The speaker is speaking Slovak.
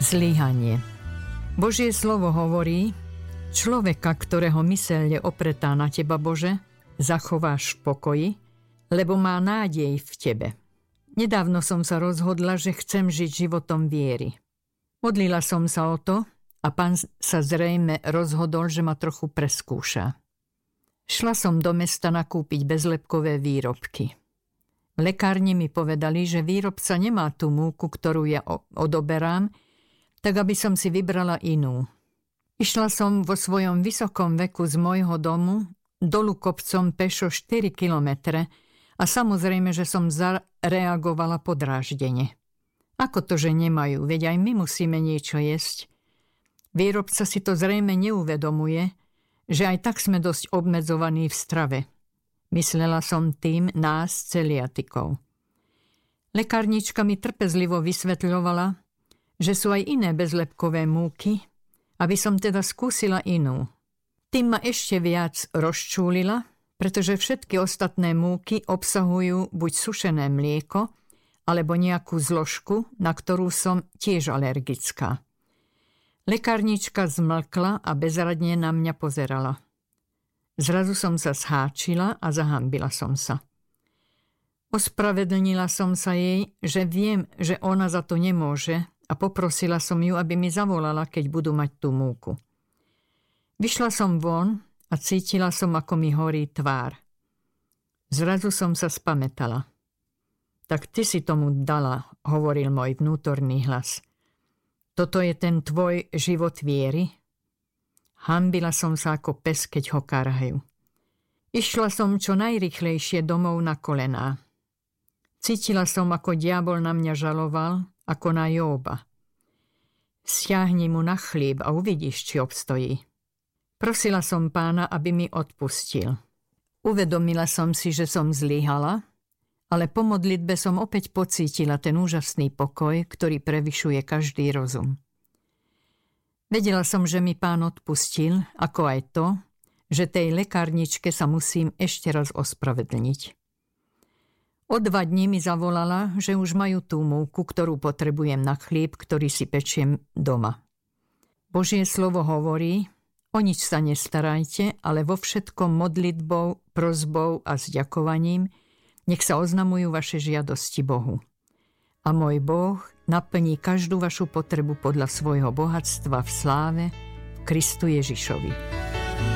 Zlyhanie. Božie slovo hovorí: človeka, ktorého myseľ je opretá na teba, Bože, zachováš v pokoji, lebo má nádej v tebe. Nedávno som sa rozhodla, že chcem žiť životom viery. Modlila som sa o to a Pán sa zrejme rozhodol, že ma trochu preskúša. Šla som do mesta nakúpiť bezlepkové výrobky. V lekárni mi povedali, že výrobca nemá tú múku, ktorú ja odoberám, tak aby som si vybrala inú. Išla som vo svojom vysokom veku z môjho domu dolu kopcom pešo 4 kilometre a samozrejme, že som zareagovala podráždene. Ako to, že nemajú? Veď aj my musíme niečo jesť. Výrobca si to zrejme neuvedomuje, že aj tak sme dosť obmedzovaní v strave. Myslela som tým nás, celiatikov. Lekárnička mi trpezlivo vysvetľovala, že sú aj iné bezlepkové múky, aby som teda skúsila inú. Tým ma ešte viac rozčúlila, pretože všetky ostatné múky obsahujú buď sušené mlieko, alebo nejakú zložku, na ktorú som tiež alergická. Lekárnička zmlkla a bezradne na mňa pozerala. Zrazu som sa zháčila a zahambila som sa. Ospravedlnila som sa jej, že viem, že ona za to nemôže, a poprosila som ju, aby mi zavolala, keď budú mať tú múku. Vyšla som von a cítila som, ako mi horí tvár. Zrazu som sa spamätala. Tak ty si tomu dala, hovoril môj vnútorný hlas. Toto je ten tvoj život viery? Hanbila som sa ako pes, keď ho karhajú. Išla som čo najrýchlejšie domov na kolená. Cítila som, ako diabol na mňa žaloval, ako na Jóba. Siahni mu na chlieb a uvidíš, či obstojí. Prosila som Pána, aby mi odpustil. Uvedomila som si, že som zlyhala, ale po modlitbe som opäť pocítila ten úžasný pokoj, ktorý prevyšuje každý rozum. Vedela som, že mi Pán odpustil, ako aj to, že tej lekárničke sa musím ešte raz ospravedlniť. O 2 dní mi zavolala, že už majú tú múku, ktorú potrebujem na chlieb, ktorý si pečiem doma. Božie slovo hovorí: o nič sa nestarajte, ale vo všetkom modlitbou, prosbou a sďakovaním nech sa oznamujú vaše žiadosti Bohu. A môj Boh naplní každú vašu potrebu podľa svojho bohatstva v sláve v Kristu Ježišovi.